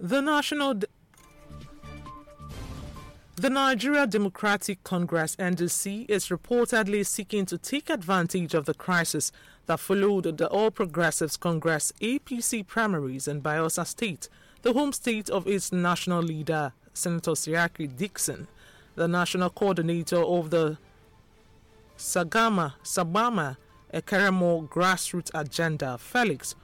The Nigeria Democratic Congress (NDC) is reportedly seeking to take advantage of the crisis that followed the All Progressives Congress (APC) primaries in Bayelsa State, the home state of its national leader, Senator Siraki Dixon. The national coordinator of the Sabama Ekeremo grassroots agenda, Felix